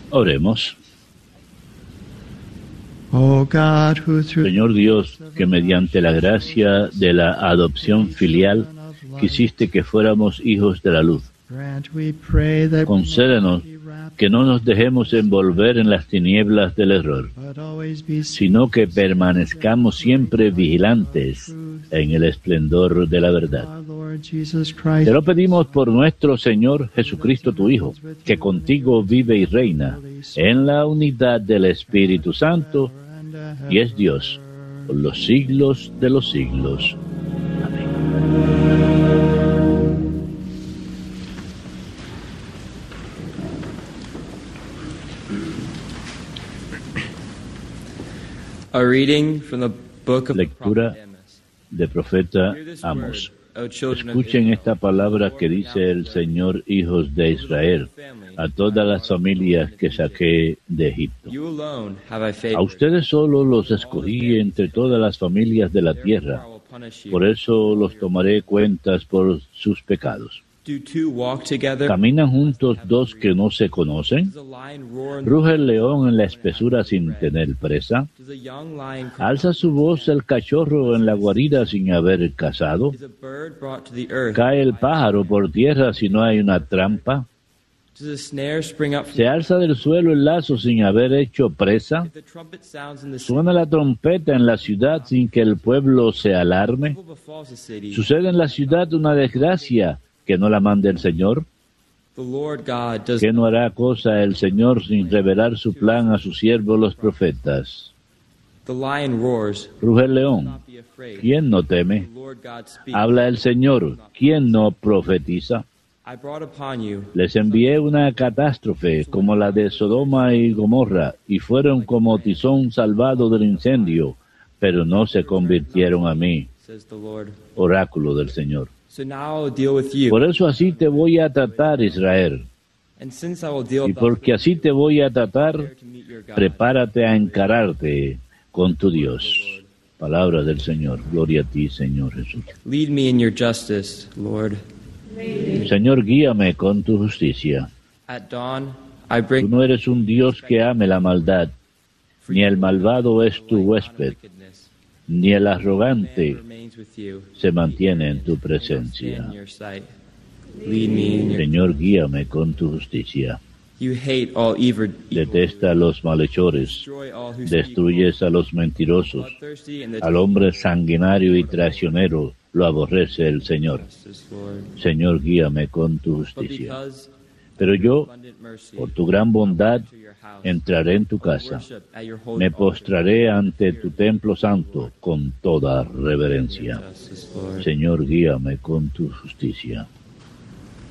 Oremos. O God, who through Señor Dios, que mediante la gracia de la adopción filial quisiste que fuéramos hijos de la luz, grant, we pray, that concédenos que no nos dejemos envolver en las tinieblas del error, but always be sino que permanezcamos siempre vigilantes en el esplendor de la verdad. our Lord Jesus Christ. Te lo pedimos por nuestro Señor Jesucristo, tu Hijo, que contigo vive y reina en la unidad del Espíritu Santo y es Dios por los siglos de los siglos. A reading from the book of the Lectura prophet Amos. del profeta Hear this Amos. word, O children of Escuchen Israel. esta palabra que dice el Señor, hijos de Israel, a todas las familias que saqué de Egipto. You alone have I A favored. ustedes solo los escogí entre todas las familias de la tierra, I will punish you. por eso los tomaré cuentas por sus pecados. Do two walk together? ¿Caminan juntos dos que no se conocen? Does a lion roar in the ¿Ruge el león en la espesura sin tener presa? Does a young lion cry? ¿Alza su voz el cachorro en la guarida sin haber cazado? Is a bird brought to the earth? ¿Cae el pájaro por tierra si no hay una trampa? Does a snare spring up from ¿Se alza del suelo el lazo sin haber hecho presa? If the trumpet sounds in the city, ¿Suena la trompeta en la ciudad sin que el pueblo se alarme? evil befalls the city. ¿Sucede en la ciudad una desgracia que no la mande el Señor? The Lord God does ¿Qué no hará cosa el Señor sin revelar su plan a sus siervos los profetas? The lion roars. Ruge el león. Not be afraid. ¿Quién no teme? The Lord God speaks. Habla el Señor. ¿Quién no profetiza? I brought upon you Les envié una catástrofe como la de Sodoma y Gomorra, y fueron como tizón salvado del incendio, pero no se convirtieron a mí, says the Lord. oráculo del Señor. So now I will deal with you. Por eso así te voy a tratar, Israel, And since I will deal y thus porque así te voy a tratar, prepare to meet your God. prepárate a encararte con tu Dios. Palabra del Señor. Gloria a ti, Señor Jesús. Lead me in your justice, Lord. Señor, guíame con tu justicia. At dawn I Tú bring no eres un Dios que ame la maldad, ni el malvado es tu huésped, wickedness. ni el Man arrogante remains with you. se mantiene en tu Stand presencia. in your sight. Lead me in your Señor, guíame con tu justicia. You hate all evil. Detesta a los malhechores, Destroy all who speak destruyes a los mentirosos, bloodthirsty and the al hombre sanguinario y traicionero lo aborrece el Señor. justice, Lord. Señor, guíame con tu But justicia. because Pero yo, abundant mercy, por tu gran bondad, to your house, entraré en tu casa. worship at your holy Me altar. postraré ante tu templo santo con toda reverencia. Justice, Lord. Señor, guíame con tu justicia.